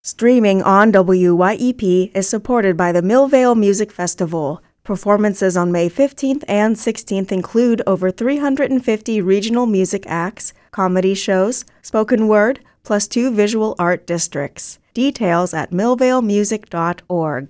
Streaming on WYEP is supported by the Millvale Music Festival. Performances on May 15th and 16th include over 350 regional music acts, comedy shows, spoken word, plus 2 visual art districts. Details at millvalemusic.org.